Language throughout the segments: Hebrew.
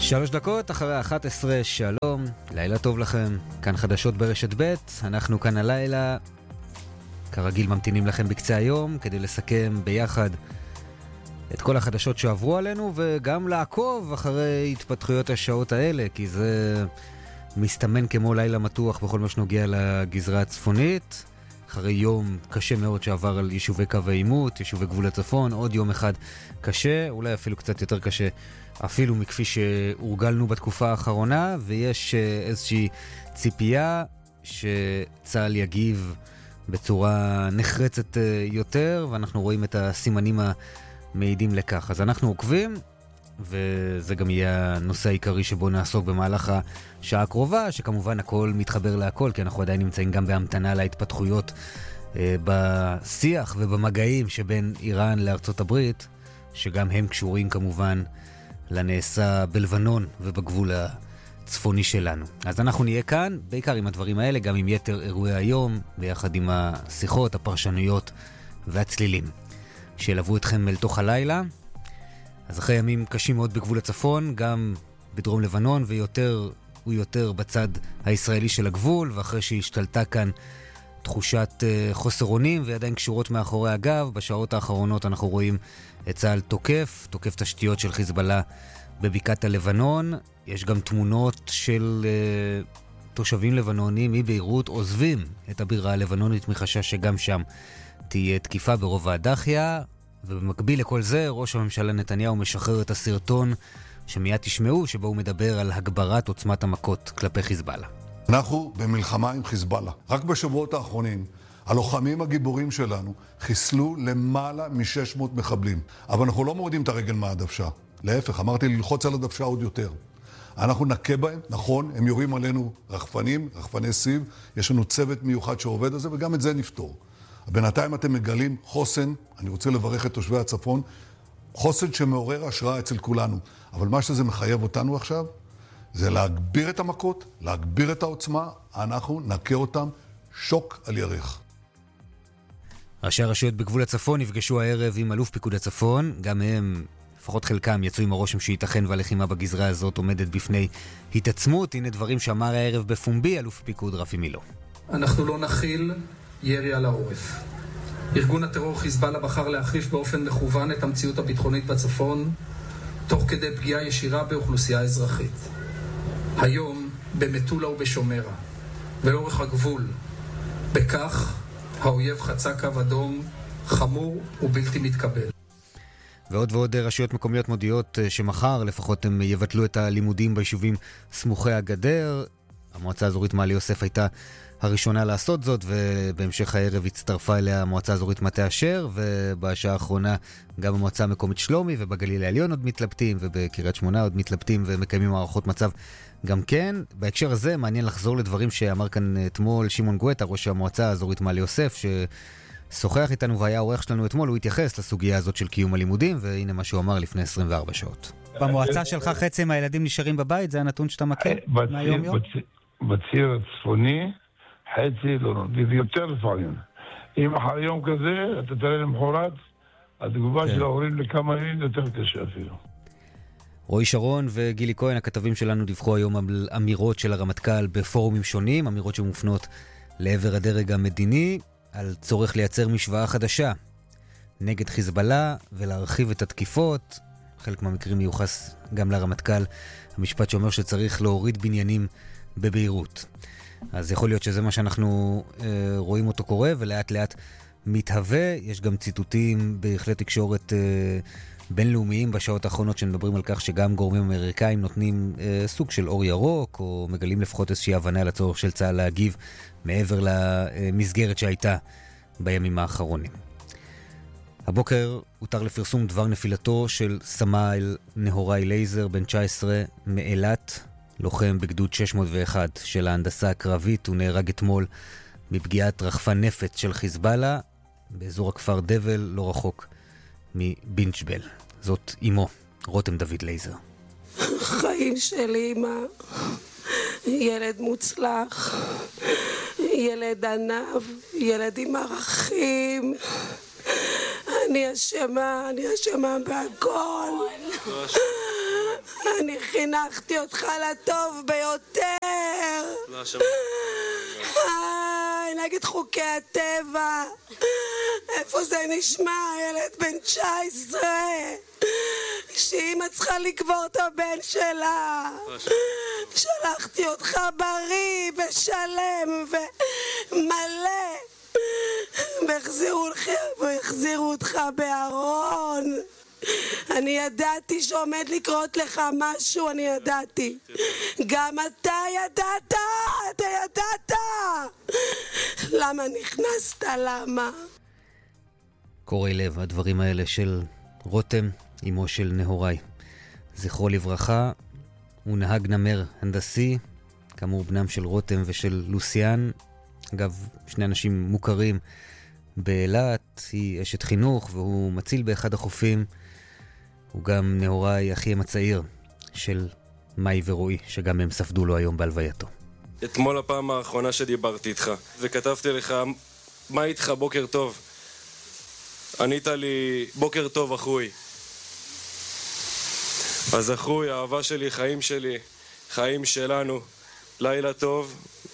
3 דקות אחרי 11, שלום, לילה טוב לכם, כאן חדשות ברשת ב', אנחנו כאן הלילה, כרגיל ממתינים לכם בקצה היום, כדי לסכם ביחד את כל החדשות שעברו עלינו, וגם לעקוב אחרי התפתחויות השעות האלה, כי זה מסתמן כמו לילה מתוח בכל מה שנוגע לגזרה הצפונית, אחרי יום קשה מאוד שעבר על יישובי קו העימות, יישובי גבול הצפון, עוד יום אחד קשה, אולי אפילו קצת יותר קשה, אפילו מכפי שהורגלנו בתקופה האחרונה, ויש איזושהי ציפייה שצה"ל יגיב בצורה נחרצת יותר, ואנחנו רואים את הסימנים המעידים לכך. אז אנחנו עוקבים, וזה גם יהיה הנושא העיקרי שבו נעסוק במהלך השעה הקרובה, שכמובן הכל מתחבר להכל, כי אנחנו עדיין נמצאים גם בהמתנה להתפתחויות בשיח ובמגעים שבין איראן לארצות הברית, שגם הם קשורים כמובן לנעשה בלבנון ובגבול הצפוני שלנו. אז אנחנו נהיה כאן, בעיקר עם הדברים האלה, גם עם יתר אירועי היום, ביחד עם השיחות, הפרשנויות והצלילים שילוו אתכם אל תוך הלילה. אז אחרי ימים קשים מאוד בגבול הצפון, גם בדרום לבנון, ויותר בצד הישראלי של הגבול, ואחרי שהשתלטה כאן תחושת חוסר אונים ועדיין קשורות מאחורי הגב, בשעות האחרונות אנחנו רואים את צה"ל תוקף תשתיות של חיזבאללה בבקעת הלבנון. יש גם תמונות של תושבים לבנונים מביירות עוזבים את הבירה הלבנונית מחשש שגם שם תהיה תקיפה ברובע הדחיה. ובמקביל לכל זה, ראש הממשלה נתניהו משחרר את הסרטון שמיד תשמעו, שבו הוא מדבר על הגברת עוצמת המכות כלפי חיזבאללה. אנחנו במלחמה עם חיזבאללה. רק בשבועות האחרונים, הלוחמים הגיבורים שלנו חיסלו למעלה מ-600 מחבלים. אבל אנחנו לא מורידים את הרגל מהדוושה. להפך, אמרתי ללחוץ על הדוושה עוד יותר. אנחנו נקה בהם, נכון, הם יורים עלינו רחפני סיב, יש לנו צוות מיוחד שעובד על זה, וגם את זה נפתור. בינתיים אתם מגלים חוסן, אני רוצה לברך את תושבי הצפון, חוסן שמעורר השראה אצל כולנו. אבל מה שזה מחייב אותנו עכשיו, זה להגביר את המכות, להגביר את העוצמה, אנחנו נקה אותם שוק על ירך. ראשי הרשויות בגבול הצפון נפגשו הערב עם אלוף פיקוד הצפון, גם הם, לפחות חלקם, יצאו עם הרושם שייתכן והלחימה בגזרה הזאת עומדת בפני התעצמות. הנה דברים שאמר הערב בפומבי אלוף פיקוד רפי מילו. אנחנו לא נכיל ירי על העורף. ארגון הטרור חיזבאללה בחר להחריף באופן מכוון את המציאות הביטחונית בצפון, תוך כדי פגיעה ישירה באוכלוסייה אזרחית. היום, במטולה ובשומרה, ולאורך הגבול, בכך האויב חצה קו אדום חמור ובלתי מתקבל. ועוד רשויות מקומיות מודיעות שמחר לפחות הם יבטלו את הלימודים ביישובים סמוכי הגדר. המועצה האזורית מעלה יוסף הייתה הראשונה לעשות זאת, ובהמשך הערב הצטרפה אליה המועצה האזורית מטה אשר, ובשעה האחרונה גם המועצה המקומית שלומי, ובגליל העליון עוד מתלבטים, ובקריית שמונה עוד מתלבטים, ומקיימים הערכות מצב גם כן. בהקשר הזה מעניין לחזור לדברים שאמר כאן אתמול שמעון גואטה, ראש המועצה האזורית מעלה יוסף, ששוחח איתנו והיה עורך שלנו אתמול. הוא התייחס לסוגיה הזאת של קיום הלימודים, והנה מה שהוא אמר לפני 24 שעות. במועצה שלך חצי מהילדים נשארים בבית, זה הנתון שאתה מכיר מהיום יום? בציר הצפוני חצי לא נותנים, יותר לפעמים. אם אחר יום כזה, אתה תראה למחרת, התגובה של ההורים לכמה ימים יותר קשה אפילו. רועי שרון וגילי כהן, הכתבים שלנו, דיווחו היום על אמירות של הרמטכ"ל בפורומים שונים, אמירות שמופנות לעבר הדרג המדיני, על צורך לייצר משוואה חדשה נגד חיזבאללה ולהרחיב את התקיפות. חלק מהמקרים מיוחס גם לרמטכ"ל, המשפט שאומר שצריך להוריד בניינים בביירות. אז יכול להיות שזה מה שאנחנו רואים אותו קורה, ולאט לאט מתהווה. יש גם ציטוטים בהחלט תקשורת בינלאומיים בשעות האחרונות שמדברים על כך שגם גורמים אמריקאים נותנים סוג של אור ירוק, או מגלים לפחות איזושהי הבנה לצורך של צה"ל להגיב מעבר למסגרת שהייתה בימים האחרונים. הבוקר הותר לפרסום דבר נפילתו של סמל נהוראי לייזר, בן 19 מאילת, לוחם בגדוד 601 של ההנדסה הקרבית. הוא נהרג אתמול מפגיעת רחפן נפץ של חיזבאללה באזור הכפר דבל, לא רחוק מבינג'בל. זאת אמו, רותם דוד לייזר. חיים של אמא, ילד מוצלח, ילד ענב, ילד עם ערכים. אני אשמה בהכל. אני חינכתי אותך לטוב ביותר. לא, נגד חוקי הטבע. איפה זה נשמע, ילד בן 19 שאמא צריכה לקבור את הבן שלה. שלחתי אותך בריא ושלם ומלא, והחזירו אותך בארון. אני ידעתי שעומד לקרות לך משהו, אני ידעתי. גם אתה ידעת, אתה ידעת. למה נכנסת, למה? קורא לב, הדברים האלה של רותם, אמו של נהוראי. זכרו לברכה, הוא נהג נמר הנדסי, כאמור בנם של רותם ושל לוסיאן. אגב, שני אנשים מוכרים באילת, היא אשת חינוך והוא מציל באחד החופים. הוא גם נהוראי אחיהם הצעיר של מאי ורועי, שגם הם ספדו לו היום בהלווייתו. אתמול הפעם האחרונה שדיברתי איתך, וכתבתי לך, מה איתך, בוקר טוב? ענית לי, בוקר טוב אחוי. אז אחוי, האהבה שלי, חיים שלנו, לילה טוב.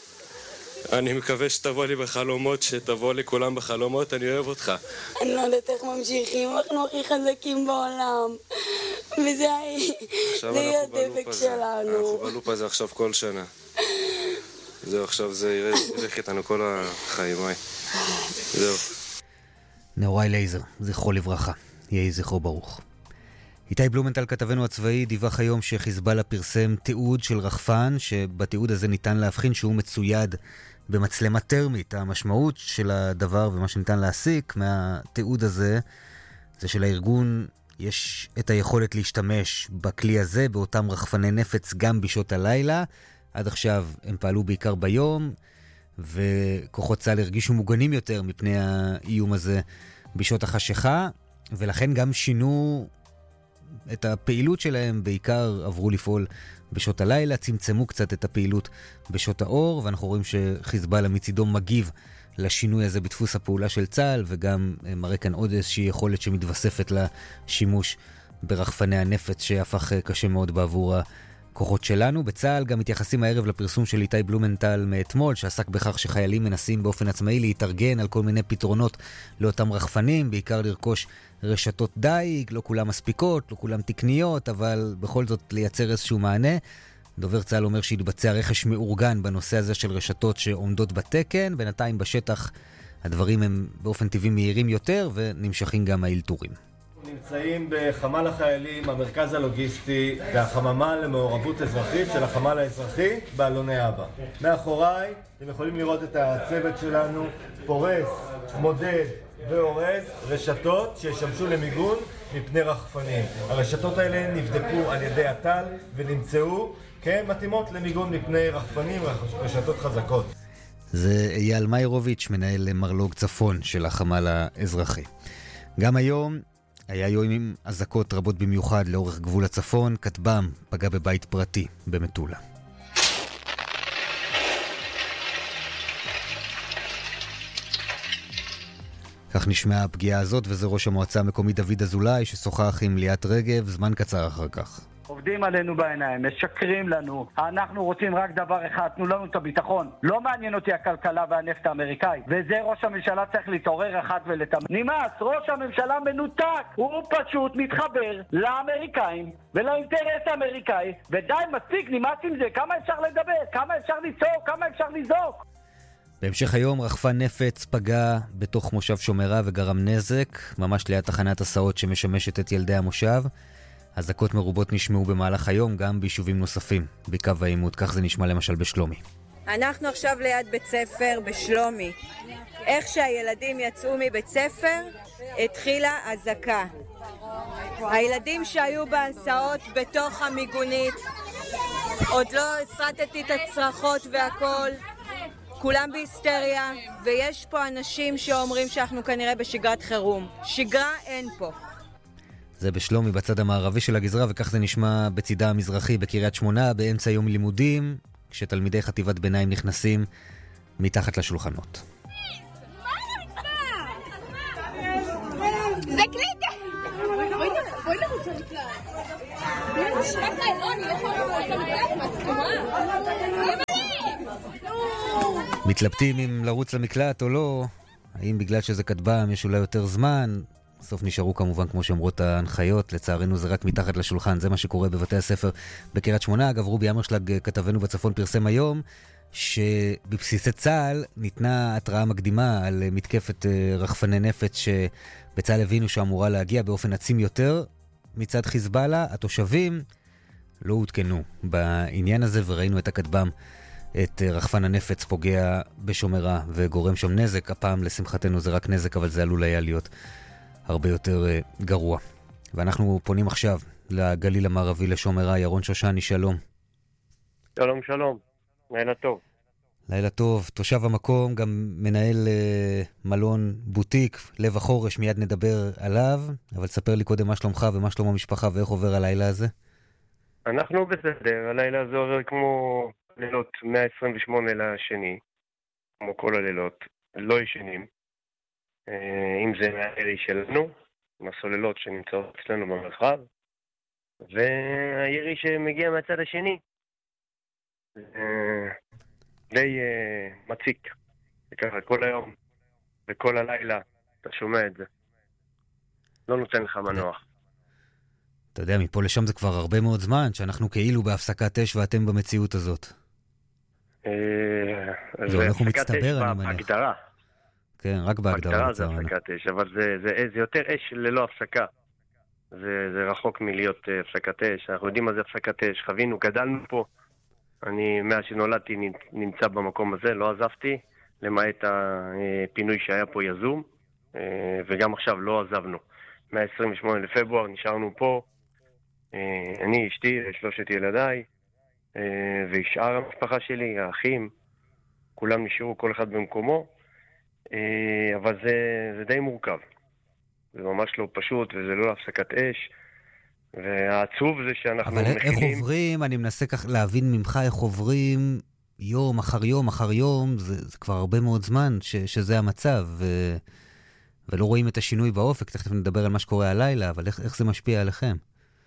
אני מקווה שתבוא לי בחלומות, שתבוא לכולם בחלומות, אני אוהב אותך. אני לא יודעת איך ממשיכים, אנחנו הכי חזקים בעולם. וזה יהיה הדבק שלנו. אנחנו בלופ הזה עכשיו כל שנה. זהו, עכשיו זה ילך איתנו כל החיים, זהו. נהוראי לייזר, זכרו לברכה, יהי זכרו ברוך. איתי בלומנטל, כתבנו הצבאי, דיווח היום שחיזבאללה פרסם תיעוד של רחפן, שבתיעוד הזה ניתן להבחין שהוא מצויד במצלמה טרמית. המשמעות של הדבר ומה שניתן להסיק מהתיעוד הזה, זה שלארגון יש את היכולת להשתמש בכלי הזה, באותם רחפני נפץ גם בשעות הלילה. עד עכשיו הם פעלו בעיקר ביום, וכוחות צה"ל הרגישו מוגנים יותר מפני האיום הזה בשעות החשיכה, ולכן גם שינו את הפעילות שלהם, בעיקר עברו לפעול בשעות הלילה, צמצמו קצת את הפעילות בשעות האור, ואנחנו רואים שחיזבאללה מצידו מגיב לשינוי הזה בדפוס הפעולה של צה"ל, וגם מראה כאן עוד איזושהי יכולת שמתווספת לשימוש ברחפני הנפץ, שהפך קשה מאוד בעבור הכוחות שלנו. בצה"ל גם מתייחסים הערב לפרסום של איתי בלומנטל מאתמול, שעסק בכך שחיילים מנסים באופן עצמאי להתארגן על כל מיני פתרונות לאותם רחפנים, בעיקר לרכוש רשתות דייג, לא כולם מספיקות, לא כולם תקניות, אבל בכל זאת לייצר איזשהו מענה. דובר צה"ל אומר שהתבצע רכש מאורגן בנושא הזה של רשתות שעומדות בתקן. בינתיים בשטח הדברים הם באופן טבעי מהירים יותר ונמשכים גם האלתורים. נמצאים בחמ"ל החיילים, המרכז הלוגיסטי והחממה למעורבות אזרחית של החמ"ל האזרחי באלוני אבא. מאחוריי אתם יכולים לראות את הצוות שלנו פורס, מודד והורס רשתות שישמשו למיגון מפני רחפנים. הרשתות האלה נבדקו על ידי הטל ונמצאו כמתאימות למיגון מפני רחפנים ורשתות חזקות. זה אייל מיירוביץ', מנהל מרלוג צפון של החמ"ל האזרחי. גם היום היה יום עם אזעקות רבות במיוחד לאורך גבול הצפון. כטב"ם פגע בבית פרטי במטולה. כך נשמעה הפגיעה הזאת, וזה ראש המועצה המקומית דוד אזולאי ששוחח עם ליאת רגב זמן קצר אחר כך. עובדים עלינו בעיניים, משקרים לנו. אנחנו רוצים רק דבר אחד, תנו לנו את הביטחון. לא מעניין אותי הכלכלה והנפט האמריקאי. וזה ראש הממשלה צריך להתעורר אחת ולתמיד. נמאס, ראש הממשלה מנותק. הוא פשוט מתחבר לאמריקאים ולאינטרס האמריקאי. ודי, מספיק, נמאס עם זה. כמה אפשר לדבר? כמה אפשר לצעוק? כמה אפשר לזעוק? בהמשך היום רחפן נפץ פגע בתוך מושב שומרה וגרם נזק, ממש ליד תחנת הסעות שמשמשת את ילדי המושב. אזעקות מרובות נשמעו במהלך היום גם ביישובים נוספים בקו העימות, כך זה נשמע למשל בשלומי. אנחנו עכשיו ליד בית ספר בשלומי. איך שהילדים יצאו מבית ספר התחילה אזעקה. הילדים שהיו בהסעות בתוך המיגונית, עוד לא הסרטתי את הצרחות והכל, כולם בהיסטריה, ויש פה אנשים שאומרים שאנחנו כנראה בשגרת חירום. שגרה אין פה. זה בשלומי בצד המערבי של הגזרה, וכך זה נשמע בצידה המזרחי בקריית שמונה באמצע יום לימודים, כשתלמידי חטיבת ביניים נכנסים מתחת לשולחנות. זה קליטה! בואי נרוץ למקלט. מתלבטים אם לרוץ למקלט או לא, האם בגלל שזה כתבם יש אולי יותר זמן, בסוף נשארו כמובן כמו שאומרות ההנחיות, לצערנו זה רק מתחת לשולחן, זה מה שקורה בבתי הספר בקריית שמונה. אגב, רובי אמרשלג כתבנו בצפון פרסם היום, שבבסיסי צה"ל ניתנה התראה מקדימה על מתקפת רחפני נפץ שבצה"ל הבינו שאמורה להגיע באופן עצים יותר מצד חיזבאללה. התושבים לא הותקנו בעניין הזה וראינו את הכתבם, את רחפן הנפץ פוגע בשומרה וגורם שם נזק. הפעם לשמחתנו זה רק נזק, אבל זה עלול היה להיות הרבה יותר גרוע. ואנחנו פונים עכשיו לגליל המערבי לשומרה. ירון שושני, שלום. שלום, שלום. לילה טוב. לילה טוב. תושב המקום, גם מנהל מלון בוטיק, לב החורש, מיד נדבר עליו, אבל ספר לי קודם מה שלומך ומה שלום המשפחה ואיך עובר הלילה הזה. אנחנו בסדר. הלילה הזה עובר כמו לילות 128 לשני, כמו כל הלילות. לא ישנים. אם זה מהירי שלנו, מהסוללות שנמצאות אצלנו במרחב, והירי שמגיע מהצד השני. די מציק. וככה כל היום וכל הלילה אתה שומע את זה. לא נותן לך מנוח. אתה יודע, מפה לשם זה כבר הרבה מאוד זמן, שאנחנו כאילו בהפסקת אש ואתם במציאות הזאת. זה הולך ומצטבר, אני מניח. בהגדרה. כן, רק בהגדרה. זה הפסקת אש, אבל זה יותר אש ללא הפסקה. זה רחוק מלהיות הפסקת אש. אנחנו יודעים מה זה הפסקת אש. חווינו, גדלנו פה. אני, מאז שנולדתי, נמצא במקום הזה, לא עזבתי, למעט הפינוי שהיה פה יזום, וגם עכשיו לא עזבנו. מה-28 לפברואר נשארנו פה, אני, אשתי, 3 ילדיי, ושאר המשפחה שלי, האחים, כולם נשארו כל אחד במקומו, אבל זה די מורכב. זה ממש לא פשוט, וזה לא הפסקת אש, והעצוב זה שאנחנו מכינים... אבל איך עוברים, אני מנסה כך להבין ממך איך עוברים יום אחר יום אחר יום, זה כבר הרבה מאוד זמן שזה המצב, ולא רואים את השינוי באופק. תכף נדבר על מה שקורה הלילה, אבל איך זה משפיע עליכם?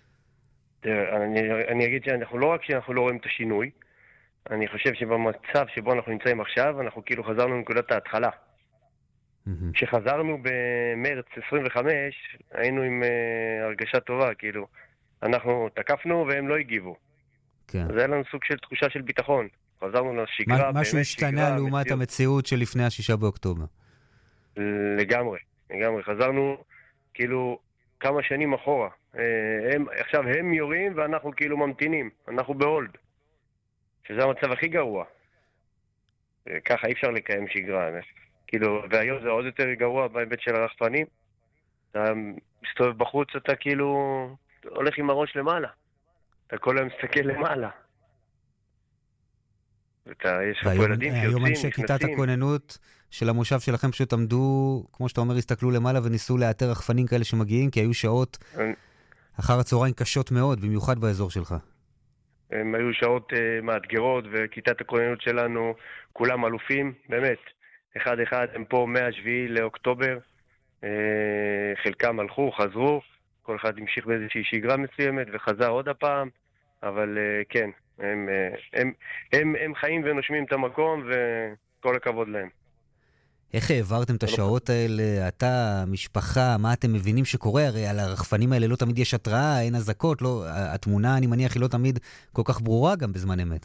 אני אגיד לא רק שאנחנו לא רואים את השינוי, אני חושב שבמצב שבו אנחנו נמצאים עכשיו, אנחנו כאילו חזרנו לנקודת ההתחלה. כשחזרנו במרץ 25, היינו עם הרגשה טובה, כאילו, אנחנו תקפנו והם לא הגיבו. כן. זה היה לנו סוג של תחושה של ביטחון. חזרנו לשגרה. משהו השתנה לעומת המציאות של לפני ה6 באוקטובר. לגמרי. חזרנו כאילו כמה שנים אחורה. עכשיו הם יורים ואנחנו כאילו ממתינים. אנחנו בהולד. שזה המצב הכי גרוע. ככה אי אפשר לקיים שגרה. כאילו, והיום זה עוד יותר גרוע בהיבט של הרחפנים. אתה מסתובב בחוץ, אתה כאילו הולך עם הראש למעלה. אתה כל היום מסתכל למעלה. יש לך פה ילדים שיוצאים, היום אנשי כיתת הכוננות של המושב שלכם פשוט עמדו, כמו שאתה אומר, הסתכלו למעלה וניסו לאתר רחפנים כאלה שמגיעים, כי היו שעות אחר הצהריים קשות מאוד, במיוחד באזור שלך. הם היו שעות מאתגרות, וכיתת הכוננות שלנו, כולם אלופים, באמת. אחד הם פה מה-7 לאוקטובר, חלקם הלכו, חזרו, כל אחד המשיך באיזושהי שגרה מסוימת וחזר עוד הפעם, אבל כן, הם חיים ונושמים את המקום וכל הכבוד להם. איך העברתם את השעות האלה, אתה, משפחה, מה אתם מבינים שקורה? הרי על הרחפנים האלה לא תמיד יש התראה, אין הזקות, לא, התמונה אני מניח היא לא תמיד כל כך ברורה גם בזמן אמת.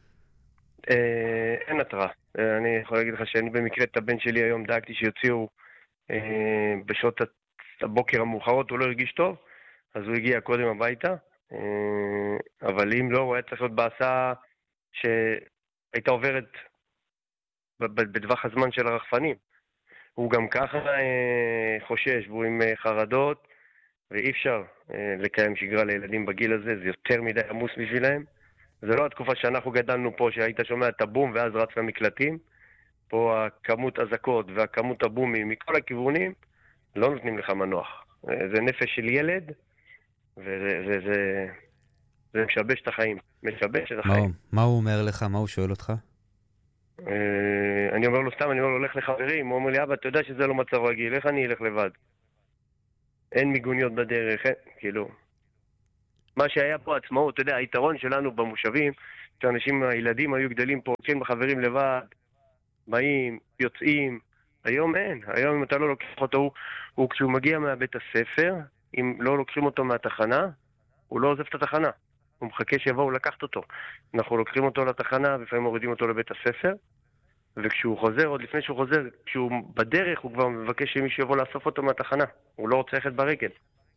אין התראה. אני יכול להגיד לך שאני במקרה את הבן שלי היום דאגתי שיוציאו בשעות הבוקר המאוחרות, הוא לא הרגיש טוב, אז הוא הגיע קודם הביתה, אבל אם לא, הוא היה צריך להיות בהסעה שהייתה עוברת בטווח הזמן של הרחפנים. הוא גם ככה חושש, והוא עם חרדות, ואי אפשר לקיים שגרה לילדים בגיל הזה, זה יותר מדי עמוס בשבילהם. זה לא התקופה שאנחנו גדלנו פה, שהיית שומע את הבום ואז רץ למקלטים. פה הכמות הזקות והכמות הבומים מכל הכיוונים לא נותנים לך מנוח. זה נפש של ילד, וזה משבש את החיים. משבש את החיים. מה הוא אומר לך? מה הוא שואל אותך? אני אומר לו סתם, אני אומר לו, הולך לחברים. הוא אומר לי, אבא, אתה יודע שזה לא מצב רגיל, איך אני אלך לבד? אין מיגוניות בדרך, כאילו. מה שהיה פה עצמאות, אתה יודע, היתרון שלנו במושבים, שאנשים, הילדים היו גדלים פה, כן, בחברים לבד, באים, יוצאים, היום אין. היום אם אתה לא לוקח אותו, הוא כשהוא מגיע מהבית הספר, אם לא לוקחים אותו מהתחנה, הוא לא עוזב את התחנה. הוא מחכה שיבואו לקחת אותו. אנחנו לוקחים אותו לתחנה, ולפעמים מורידים אותו לבית הספר, וכשהוא חוזר, עוד לפני שהוא חוזר, כשהוא בדרך, הוא כבר מבקש שמישהו יבוא לאסוף אותו מהתחנה. הוא לא רוצה ללכת ברגל.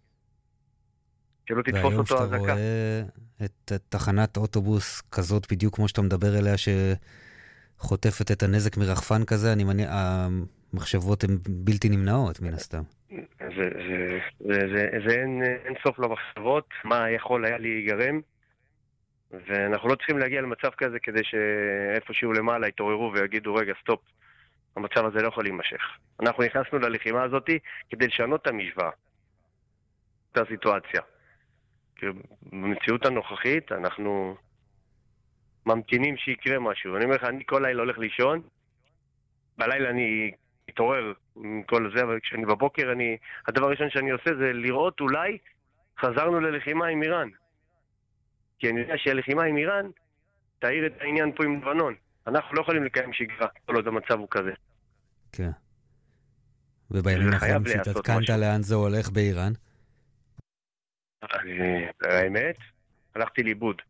שלא תתפוס אותו הזקה. והיום שאתה רואה את תחנת אוטובוס כזאת בדיוק כמו שאתה מדבר אליה, שחוטפת את הנזק מרחפן כזה, אני מניח, המחשבות הן בלתי נמנעות מן הסתם. זה אין סוף למחשבות, מה יכול היה להיגרם, ואנחנו לא צריכים להגיע למצב כזה כדי שאיפשהו למעלה יתעוררו ויגידו רגע סטופ, המצב הזה לא יכול להימשך. אנחנו נכנסנו ללחימה הזאת כדי לשנות את המשוואה, את הסיטואציה. במציאות הנוכחית אנחנו ממתינים שיקרה משהו. אני אומר לך, אני כל לילה הולך לישון, בלילה אני מתעורר עם כל זה, אבל כשאני בבוקר, הדבר הראשון שאני עושה זה לראות אולי חזרנו ללחימה עם איראן. כי אני יודע שהלחימה עם איראן תאיר את העניין פה עם לבנון. אנחנו לא יכולים לקיים שגרה, כל עוד המצב הוא כזה. כן. ובימים האחרונים שהתעדכנת לאן זה הולך באיראן? האמת, הלכתי לאיבוד.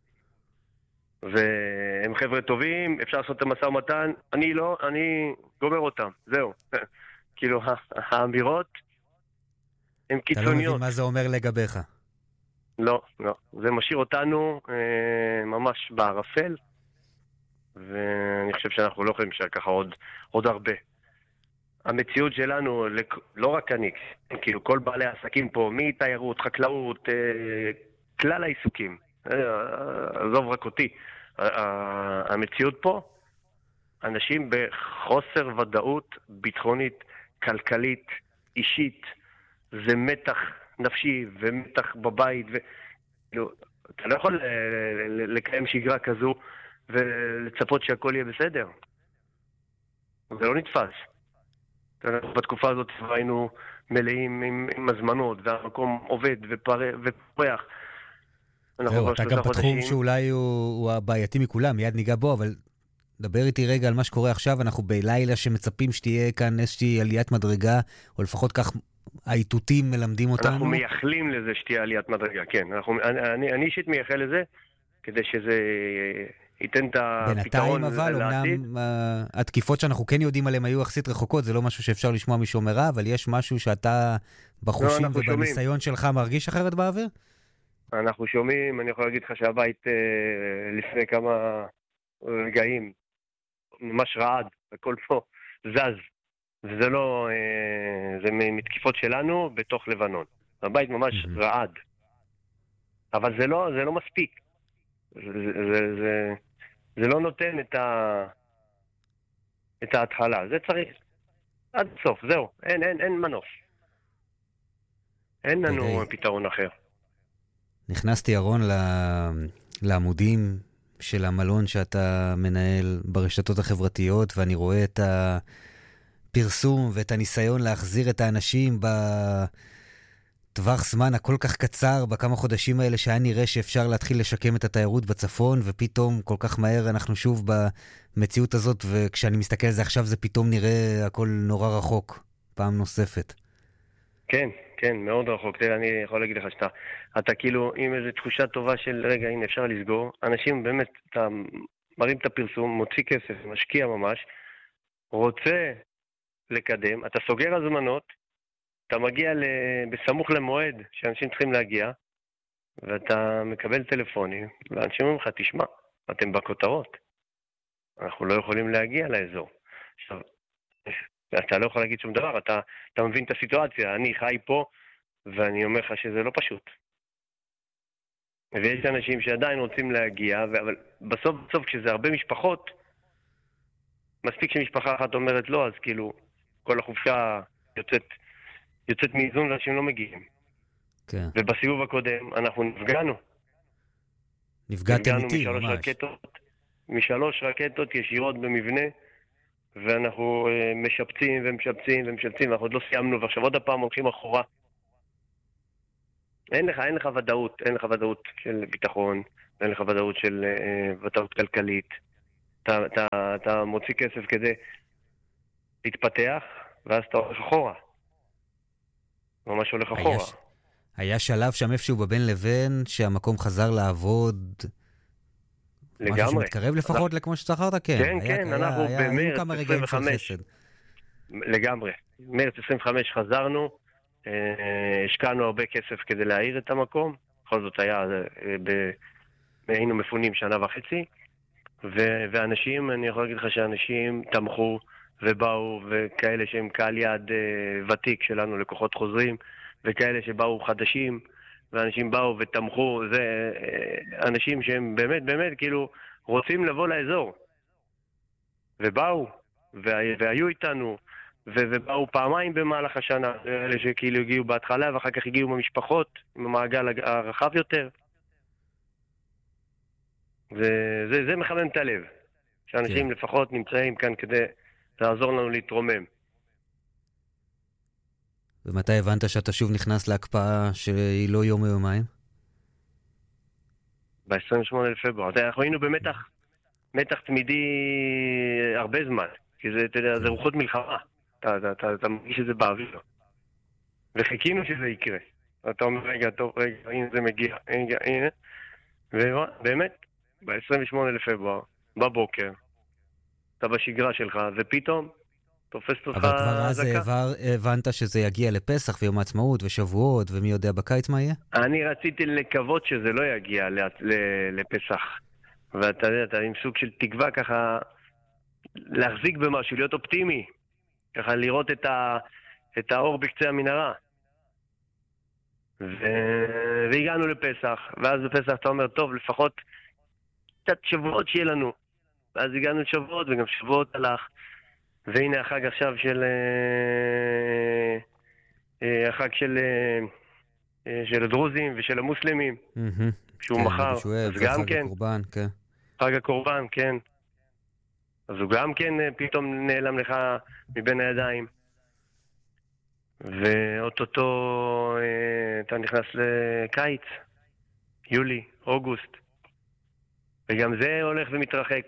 והם חבר'ה טובים, אפשר לעשות את המשא ומתן, אני לא, אני גומר אותם, זהו. כאילו, האמירות הן קיצוניות. אתה לא מבין מה זה אומר לגביך? לא, לא. זה משאיר אותנו ממש בערפל, ואני חושב שאנחנו לא יכולים להישאר ככה עוד הרבה. המציאות שלנו, לא רק אני, כאילו כל בעלי העסקים פה, מתיירות, חקלאות, כלל העיסוקים, עזוב רק אותי, המציאות פה, אנשים בחוסר ודאות ביטחונית, כלכלית, אישית, זה מתח נפשי ומתח בבית, אתה לא יכול לקיים שגרה כזו ולצפות שהכל יהיה בסדר. זה לא נתפס. בתקופה הזאת היינו מלאים עם הזמנות, והמקום עובד ופורח. זהו, אתה גם בתחום שאולי הוא הבעייתי מכולם, מיד ניגע בו, אבל דבר איתי רגע על מה שקורה עכשיו. אנחנו בלילה שמצפים שתהיה כאן איזושהי עליית מדרגה, או לפחות כך האיתותים מלמדים אותנו. אנחנו מייחלים לזה שתהיה עליית מדרגה, כן. אני אישית מייחל לזה, כדי שזה ייתן את הפתרון בינתיים אבל, אמנם התקיפות שאנחנו כן יודעים עליהן היו יחסית רחוקות, זה לא משהו שאפשר לשמוע משומרה, אבל יש משהו שאתה בחושים ובניסיון שלך מרגיש אחרת באוויר? אנחנו שומעים, אני יכול להגיד לך שהבית לפני כמה רגעים ממש רעד, הכל פה זז, וזה לא, זה מתקיפות שלנו בתוך לבנון. הבית ממש רעד, אבל זה לא מספיק. זה לא נותן את ההתחלה, זה צריך עד סוף, זהו, אין מנוף. אין לנו פתרון אחר. נכנסתי ארון לעמודים של המלון שאתה מנהל ברשתות החברתיות, ואני רואה את הפרסום ואת הניסיון להחזיר את האנשים בטווח זמן הכל כך קצר, בכמה חודשים האלה שהיה נראה שאפשר להתחיל לשקם את התיירות בצפון, ופתאום כל כך מהר אנחנו שוב במציאות הזאת, וכשאני מסתכל על זה עכשיו זה פתאום נראה הכל נורא רחוק, פעם נוספת. כן, כן, מאוד רחוק. תראה, אני יכול להגיד לך שאתה כאילו עם איזו תחושה טובה של רגע, הנה אפשר לסגור. אנשים באמת, אתה מרים את הפרסום, מוציא כסף, משקיע ממש, רוצה לקדם, אתה סוגר הזמנות, אתה מגיע בסמוך למועד שאנשים צריכים להגיע, ואתה מקבל טלפונים, ואנשים אומרים לך, תשמע, אתם בכותרות. אנחנו לא יכולים להגיע לאזור. עכשיו, אתה לא יכול להגיד שום דבר, אתה מבין את הסיטואציה, אני חי פה, ואני אומר לך שזה לא פשוט. ויש אנשים שעדיין רוצים להגיע, אבל בסוף כשזה הרבה משפחות, מספיק שמשפחה אחת אומרת לא, אז כאילו כל החופשה יוצאת מאיזון ואנשים לא מגיעים. כן. ובסיבוב הקודם אנחנו נפגענו. נפגעתם איתי, ממש. משלוש רקטות ישירות במבנה, ואנחנו משפצים, ואנחנו עוד לא סיימנו, ועכשיו עוד הפעם הולכים אחורה. אין לך ודאות, אין לך ודאות של ביטחון, אין לך ודאות של ודאות כלכלית. אתה מוציא כסף כדי להתפתח, ואז אתה הולך אחורה. ממש הולך אחורה. היה שלב שם איפשהו בבין לבין שהמקום חזר לעבוד לגמרי. משהו שמתקרב לפחות לכמו שצחרת? כן, אנחנו במרץ 25. לגמרי. מרץ 25 חזרנו, השקענו הרבה כסף כדי להעיר את המקום, בכל זאת היינו מפונים שנה וחצי, ואנשים, אני יכול להגיד לך שאנשים תמכו ובאו, וכאלה שהם קהל יעד ותיק שלנו, לקוחות חוזרים, וכאלה שבאו חדשים, ואנשים באו ותמכו, זה אנשים שהם באמת כאילו רוצים לבוא לאזור. ובאו, והיו איתנו, ובאו פעמיים במהלך השנה, אלה שכאילו הגיעו בהתחלה, ואחר כך הגיעו במשפחות, עם המעגל הרחב יותר. זה מחמם את הלב, שאנשים לפחות נמצאים כאן כדי לעזור לנו להתרומם. ומתי הבנת שאתה שוב נכנס להקפאה שהיא לא יום או יומיים? ב-28 לפברואר. אנחנו היינו במתח תמידי הרבה זמן, כי זה רוחות מלחמה. אתה מרגיש שזה באוויר. וחיכינו שזה יקרה. אתה אומר, רגע, טוב, רגע, הנה זה מגיע, הנה. ובאמת, ב-28 לפברואר, בבוקר, אתה בשגרה שלך, ופתאום תופסת אותך אבל כבר אז זקה. הבנת שזה יגיע לפסח ויום העצמאות ושבועות, ומי יודע בקיץ מה יהיה? אני רציתי לקוות שזה לא יגיע לפסח. ואתה יודע, אתה עם סוג של תקווה ככה, להחזיק במשהו, להיות אופטימי. ככה לראות את האור בקצה המנהרה. והגענו לפסח, ואז בפסח אתה אומר, טוב, לפחות קצת שבועות שיהיה לנו. ואז הגענו לשבועות, וגם שבועות הלך. והנה החג עכשיו החג של הדרוזים ושל המוסלמים, שהוא מחר, אז גם כן. חג הקורבן, כן. אז הוא גם כן פתאום נעלם לך מבין הידיים. ואוטוטו אתה נכנס לקיץ, יולי, אוגוסט. וגם זה הולך ומתרחק.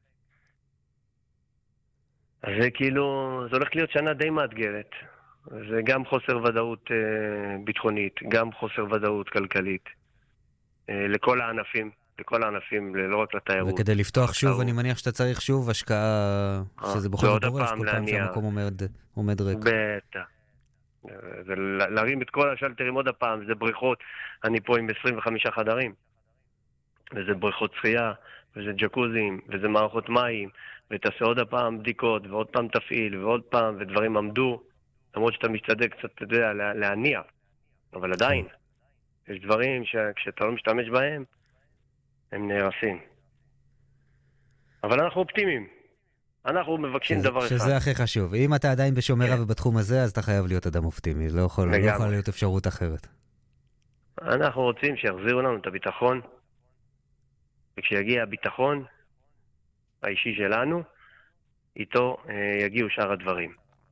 אז זה כאילו, זה הולך להיות שנה די מאתגרת. זה גם חוסר ודאות ביטחונית, גם חוסר ודאות כלכלית. לכל הענפים, לא רק לתיירות. וכדי לפתוח שוב, אני מניח שאתה צריך שוב השקעה, שזה בכל זאת דורש, כל פעם שהמקום עומד ריק. בטח. זה להרים את כל השלטרים עוד הפעם, זה בריכות, אני פה עם 25 חדרים. וזה בריכות שחייה, וזה ג'קוזים, וזה מערכות מים, ותעשה עוד הפעם בדיקות, ועוד פעם תפעיל, ועוד פעם, ודברים עמדו, למרות שאתה משתדל קצת, אתה יודע, להניע. אבל עדיין, יש דברים שכשאתה לא משתמש בהם, הם נהרסים. אבל אנחנו אופטימיים. אנחנו מבקשים דבר אחד. שזה הכי חשוב. אם אתה עדיין בשומרה ובתחום הזה, אז אתה חייב להיות אדם אופטימי. לא יכול להיות אפשרות אחרת. אנחנו רוצים שיחזירו לנו את הביטחון, וכשיגיע הביטחון האישי שלנו, איתו יגיעו שאר הדברים.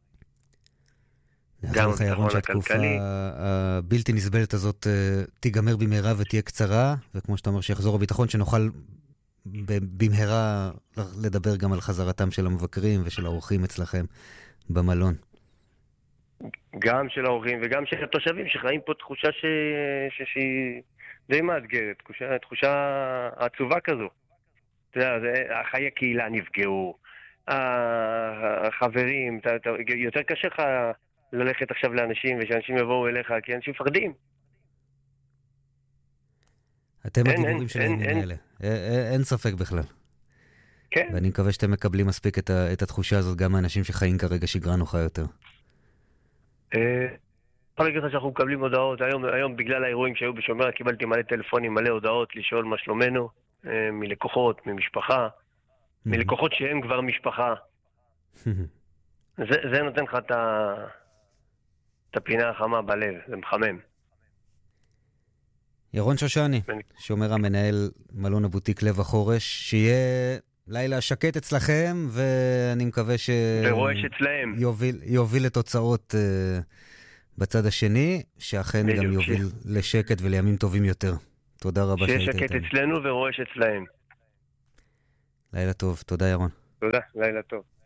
גם הביטחון הכלכלי. הבלתי נסבלת הזאת תיגמר במהרה ותהיה קצרה, וכמו שאתה אומר שיחזור הביטחון, שנוכל במהרה לדבר גם על חזרתם של המבקרים ושל האורחים אצלכם במלון. גם של האורחים וגם של התושבים שחיים פה תחושה שהיא די מאתגרת, תחושה עצובה כזו. אתה יודע, חיי הקהילה נפגעו, החברים, יותר קשה לך ללכת עכשיו לאנשים ושאנשים יבואו אליך, כי אנשים מפחדים. אתם הגיבורים של הימים האלה, אין ספק בכלל. כן. ואני מקווה שאתם מקבלים מספיק את התחושה הזאת גם מהאנשים שחיים כרגע שגרה נוחה יותר. יכול להגיד לך שאנחנו מקבלים הודעות, היום בגלל האירועים שהיו בשומרה קיבלתי מלא טלפונים, מלא הודעות לשאול מה שלומנו, מלקוחות, ממשפחה, מלקוחות שהם כבר משפחה. זה נותן לך את הפינה החמה בלב, זה מחמם. ירון שושני, שומר המנהל מלון הבוטיק לב החורש, שיהיה לילה שקט אצלכם, ואני מקווה ורועש אצלהם. יוביל לתוצאות בצד השני, שאכן גם יוביל לשקט ולימים טובים יותר. תודה רבה שהיית איתנו. שיש שקט אצלנו ורועש אצלהם. לילה טוב, תודה ירון. תודה, לילה טוב.